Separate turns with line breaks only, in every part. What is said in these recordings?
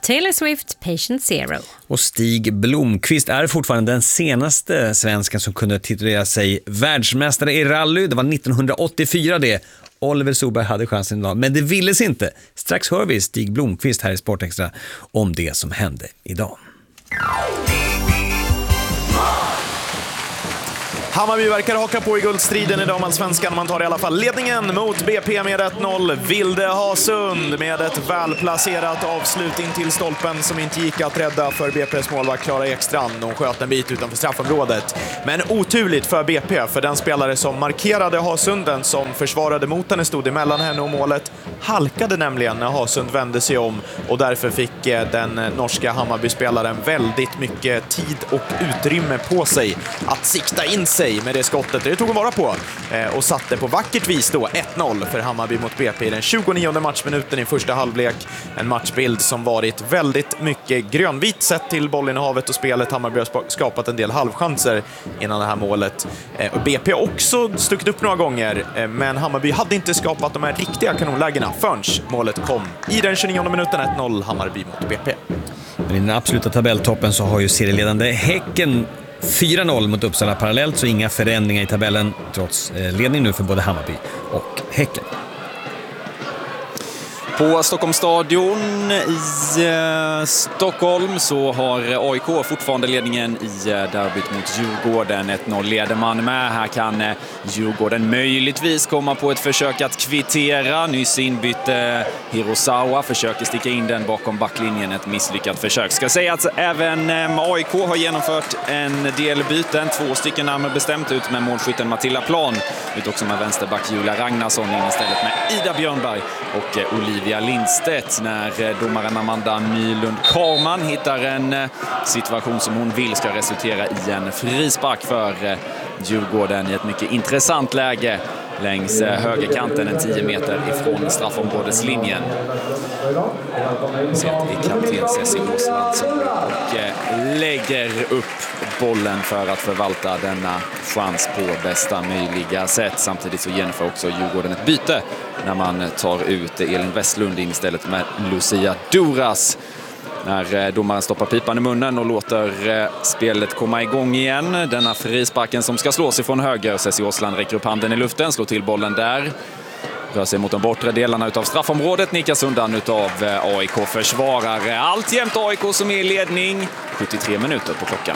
Taylor Swift, Patient Zero.
Och Stig Blomqvist är fortfarande den senaste svensken som kunde titulera sig världsmästare i rally. Det var 1984 det. Oliver Solberg hade chansen idag, men det villes inte. Strax hör vi Stig Blomqvist här i Sportextra om det som hände idag.
Hammarby verkar haka på i guldstriden i damallsvenskan. Man tar i alla fall ledningen mot BP med 1-0. Vilde Hasund med ett välplacerat avslut in till stolpen som inte gick att rädda för BP:s målvakt Klara Ekstrand. Hon sköt en bit utanför straffområdet. Men oturligt för BP, för den spelare som markerade Hasunden, som försvarade mot henne, stod emellan henne och målet, halkade nämligen när Hasund vände sig om, och därför fick den norska Hammarby-spelaren väldigt mycket tid och utrymme på sig att sikta in sig med det skottet. Det tog hon vara på och satte på vackert vis då 1-0 för Hammarby mot BP i den 29:e matchminuten i första halvlek. En matchbild som varit väldigt mycket grönvit sett till bollinnehavet och spelet. Hammarby har skapat en del halvchanser innan det här målet. BP har också stuckit upp några gånger, men Hammarby hade inte skapat de här riktiga kanonlägena förrän målet kom i den 29:e minuten. 1-0 Hammarby mot BP.
Men i den absoluta tabelltoppen så har ju serieledande Häcken 4-0 mot Uppsala parallellt, så inga förändringar i tabellen trots ledning nu för både Hammarby och Häcken.
På Stockholms stadion i Stockholm så har AIK fortfarande ledningen i derbyt mot Djurgården. 1-0 leder man med. Här kan Djurgården möjligtvis komma på ett försök att kvittera. Nyss inbytte Hirosawa, försöker sticka in den bakom backlinjen. Ett misslyckat försök. Ska säga att även AIK har genomfört en del byten. 2 stycken närmare bestämt ut med målskytten Matilda Plan. Ut också med vänsterback Julia Ragnarsson in istället med Ida Björnberg och Olivia Lindstedt, när domaren Amanda Mylund-Karman hittar en situation som hon vill ska resultera i en frispark för Djurgården i ett mycket intressant läge längs högerkanten en 10 meter ifrån straffområdeslinjen. Så det är kapten Cecil Åsland som lägger upp bollen för att förvalta denna chans på bästa möjliga sätt. Samtidigt så genomför också Djurgården ett byte när man tar ut Elin Westlund in istället med Lucia Duras. När domaren stoppar pipan i munnen och låter spelet komma igång igen. Denna frisparken som ska slås ifrån höger. Cecil Åsland räcker upp handen i luften, slår till bollen där. Rör sig mot de bortre delarna utav straffområdet. Nickas undan utav AIK-försvarare. Alltjämt AIK som är i ledning. 73 minuter på klockan.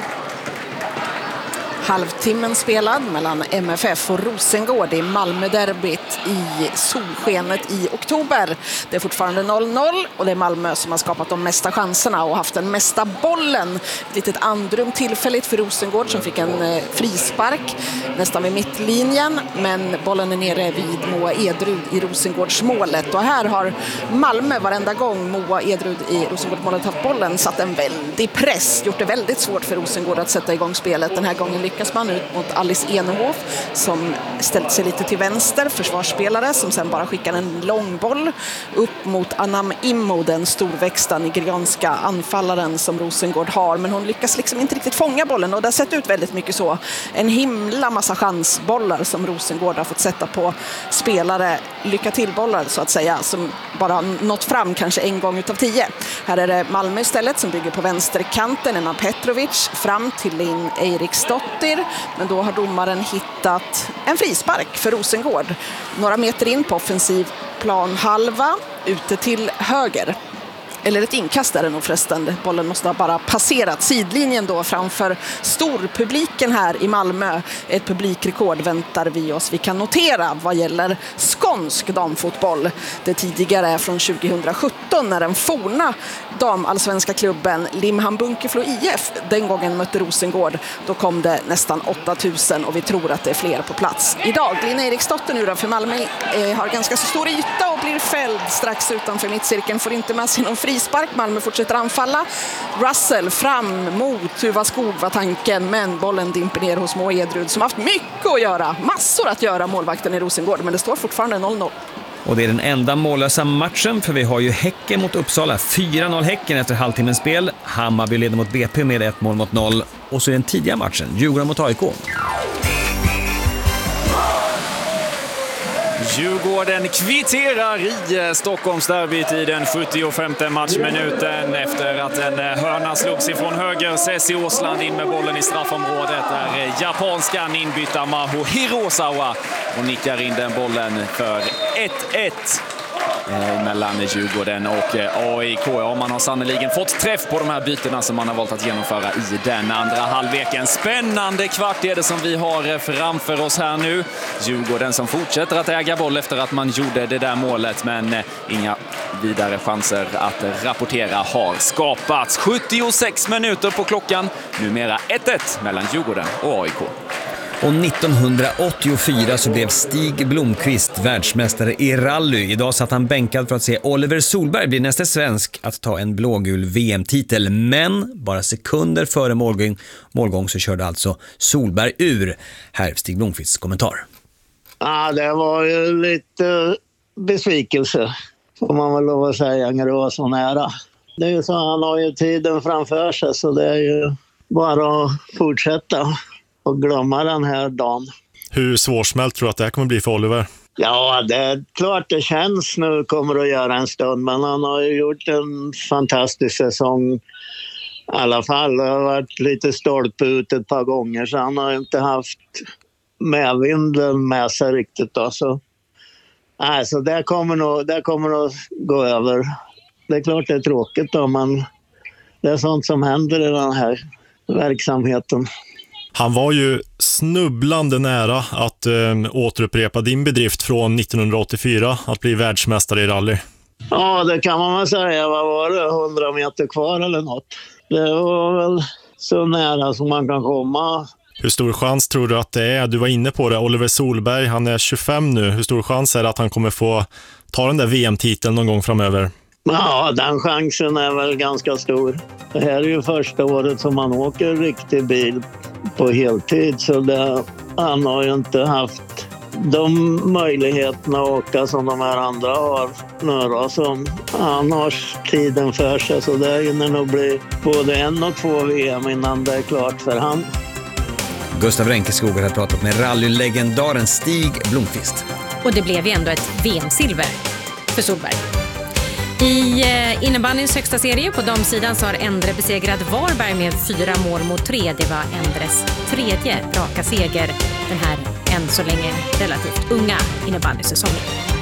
Halvtimmen spelad mellan MFF och Rosengård i Malmö-derbyt i solskenet i oktober. Det är fortfarande 0-0 och det är Malmö som har skapat de mesta chanserna och haft den mesta bollen. Ett litet andrum tillfälligt för Rosengård som fick en frispark nästan vid mittlinjen, men bollen är nere vid Moa Edrud i Rosengårdsmålet. Och här har Malmö varenda gång Moa Edrud i Rosengårdsmålet haft bollen satt en väldig press, gjort det väldigt svårt för Rosengård att sätta igång spelet. Den här gången lyckas man ut mot Alice Enehof som ställt sig lite till vänster, försvarsspelare som sen bara skickar en lång boll upp mot Anam Immo, den storväxta nigerianska anfallaren som Rosengård har, men hon lyckas liksom inte riktigt fånga bollen och det har sett ut väldigt mycket så. En himla massa chansbollar som Rosengård har fått sätta på spelare, lycka till bollar så att säga, som bara nått fram kanske en gång utav 10. Här är det Malmö istället som bygger på vänsterkanten, Emma Petrovic fram till Linn Eiriksdottir, men då har domaren hittat en frispark för Rosengård. Några meter in på offensiv planhalva, ute till höger. Eller ett inkast är det nog förresten. Bollen måste ha bara passerat sidlinjen då framför storpubliken här i Malmö. Ett publikrekord väntar vi oss. Vi kan notera vad gäller skånsk damfotboll. Det tidigare är från 2017 när den forna damallsvenska klubben Limhamn Bunkeflo IF den gången mötte Rosengård. Då kom det nästan 8000 och vi tror att det är fler på plats. Idag, Linn Eiriksdottir nu då för Malmö har ganska så stor yta och blir fälld strax utanför mittcirkeln. Får inte med sig någon frispark. Malmö fortsätter anfalla. Russell fram mot Tuva Skog var tanken, men bollen dimper ner hos Moa Edrud som haft mycket att göra. Massor att göra, målvakten i Rosengård, men det står fortfarande 0-0.
Och det är den enda mållösa matchen, för vi har ju Häcken mot Uppsala. 4-0 Häcken efter halvtimmens spel. Hammarby leder mot BP med 1-0. Och så är den tidiga matchen, Djurgården mot AIK.
Djurgården kvitterar i Stockholmsderbyt i den 75:e matchminuten efter att en hörna slogs ifrån höger. Sessi Åsland in med bollen i straffområdet där japanskan inbytta Maho Hirosawa och nickar in den bollen för 1-1. Mellan Djurgården och AIK. Ja, man har sannoliken fått träff på de här bytena som man har valt att genomföra i den andra halvleken. Spännande kvart är det som vi har framför oss här nu. Djurgården som fortsätter att äga boll efter att man gjorde det där målet, men inga vidare chanser att rapportera har skapats. 76 minuter på klockan. Numera 1-1 mellan Djurgården och AIK.
Och 1984 så blev Stig Blomqvist världsmästare i rally. Idag satt han bänkad för att se Oliver Solberg bli nästa svensk att ta en blågul VM-titel. Men bara sekunder före målgång så körde alltså Solberg ur. Här Stig Blomqvists kommentar.
Ja, det var ju lite besvikelse, får man väl lov att säga, när det var så nära. Det är ju så, han har ju tiden framför sig, så det är ju bara att fortsätta och glömma den här dagen.
Hur svårsmält tror du att det här kommer bli för Oliver?
Ja, det är klart det känns nu, kommer att göra en stund, men han har ju gjort en fantastisk säsong i alla fall. Det har varit lite stolpe ut ett par gånger, så han har inte haft medvinden med sig riktigt då. Så alltså, det kommer att gå över. Det är klart det är tråkigt då, men det är sånt som händer i den här verksamheten.
Han var ju snubblande nära att återupprepa din bedrift från 1984, att bli världsmästare i rally.
Ja, det kan man väl säga. Vad var det? 100 meter kvar eller något. Det var väl så nära som man kan komma.
Hur stor chans tror du att det är? Du var inne på det. Oliver Solberg, han är 25 nu. Hur stor chans är det att han kommer få ta den där VM-titeln någon gång framöver?
Ja, den chansen är väl ganska stor. Det här är ju första året som man åker riktig bil på heltid, så han har ju inte haft de möjligheterna att åka som de här andra har nu då, som han har tiden för sig, så det hinner nog bli både 1 och 2 VM innan det är klart för han.
Gustav Ränkeskogar har pratat med rallylegendaren Stig Blomqvist.
Och det blev ju ändå ett VM-silver för Solberg. I innebandyns högsta serie på damsidan så har Endre besegrat Varberg med 4 mål mot 3. Det var Endres 3:e raka seger den här än så länge relativt unga innebandysäsongen.